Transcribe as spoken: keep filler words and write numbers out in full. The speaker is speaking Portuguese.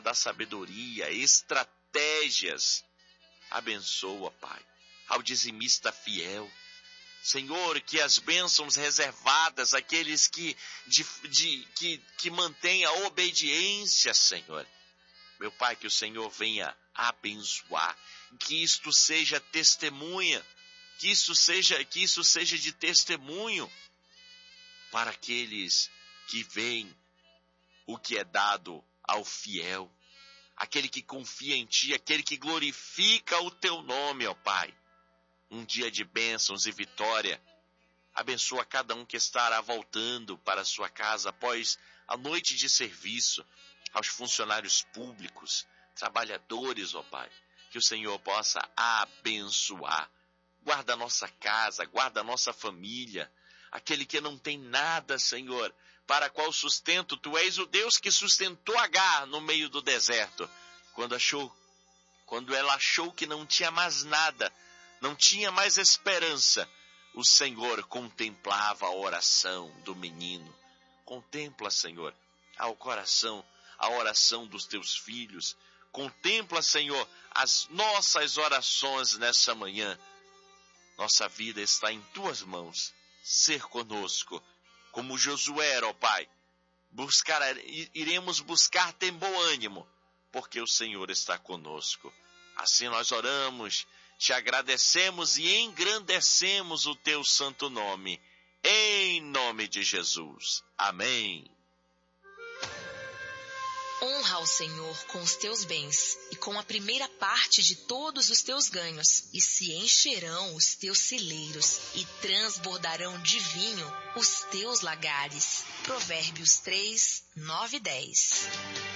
dá sabedoria, estratégias. Abençoa, Pai, ao dizimista fiel. Senhor, que as bênçãos reservadas àqueles que, de, de, que, que mantêm a obediência, Senhor. Meu Pai, que o Senhor venha abençoar, que isto seja testemunha, que isso seja, que isso seja de testemunho para aqueles que veem o que é dado ao fiel, aquele que confia em Ti, aquele que glorifica o Teu nome, ó Pai. Um dia de bênçãos e vitória. Abençoa cada um que estará voltando para a sua casa após a noite de serviço, aos funcionários públicos, trabalhadores, ó Pai, que o Senhor possa abençoar. Guarda a nossa casa, guarda a nossa família, aquele que não tem nada, Senhor, para qual sustento. Tu és o Deus que sustentou Agar no meio do deserto, quando achou, quando ela achou que não tinha mais nada, não tinha mais esperança. O Senhor contemplava a oração do menino. Contempla, Senhor, ao coração, a oração dos teus filhos. Contempla, Senhor, as nossas orações nessa manhã. Nossa vida está em tuas mãos. Ser conosco, como Josué, ó Pai. Buscar, iremos buscar ter bom ânimo, porque o Senhor está conosco. Assim nós oramos, te agradecemos e engrandecemos o teu santo nome. Em nome de Jesus. Amém. Honra ao Senhor com os teus bens e com a primeira parte de todos os teus ganhos, e se encherão os teus celeiros e transbordarão de vinho os teus lagares. Provérbios três, nove e dez.